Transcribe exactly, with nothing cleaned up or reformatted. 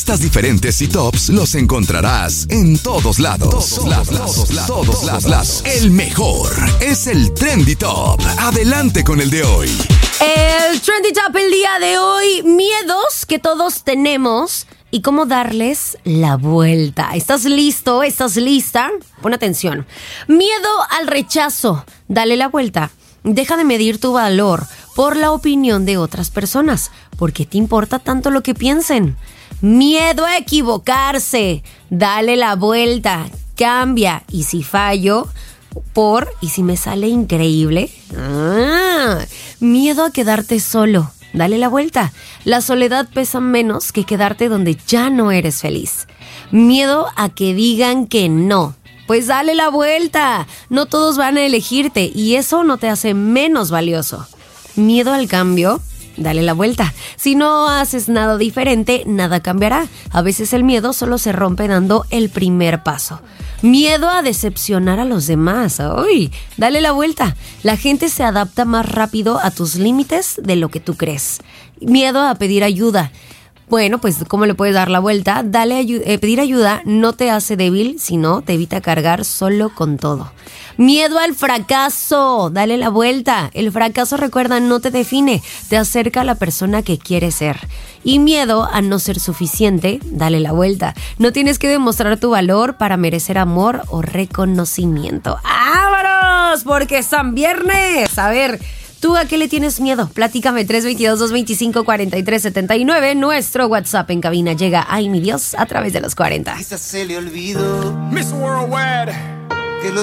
Respuestas diferentes y tops los encontrarás en todos lados. Todos lados, todos lados, todos lados. El mejor es el Trendy Top. Adelante con el de hoy. El Trendy Top el día de hoy, miedos que todos tenemos y cómo darles la vuelta. ¿Estás listo? ¿Estás lista? Pon atención. Miedo al rechazo. Dale la vuelta. Deja de medir tu valor por la opinión de otras personas. ¿Por qué te importa tanto lo que piensen? Miedo a equivocarse. Dale la vuelta. Cambia. Y si fallo, por ¿y si me sale increíble? Ah, miedo a quedarte solo. Dale la vuelta. La soledad pesa menos que quedarte donde ya no eres feliz. Miedo a que digan que no. Pues dale la vuelta. No todos van a elegirte y eso no te hace menos valioso. Miedo al cambio. Dale la vuelta. Si no haces nada diferente, nada cambiará. A veces el miedo solo se rompe dando el primer paso. Miedo a decepcionar a los demás. ¡Uy! Dale la vuelta. La gente se adapta más rápido a tus límites de lo que tú crees. Miedo a pedir ayuda. Bueno, pues ¿cómo le puedes dar la vuelta? Dale ayu- eh, pedir ayuda no te hace débil, sino te evita cargar solo con todo. Miedo al fracaso. Dale la vuelta. El fracaso, recuerda, no te define. Te acerca a la persona que quieres ser. Y miedo a no ser suficiente. Dale la vuelta. No tienes que demostrar tu valor para merecer amor o reconocimiento. ¡Vámonos! Porque es San Viernes. A ver, ¿tú a qué le tienes miedo? Platícame. Tres dos dos, dos veinticinco, cuarenta y tres setenta y nueve. Nuestro WhatsApp en cabina llega, ay mi Dios, a través de los cuarenta. Quizás se le olvidó Miss Worldwide.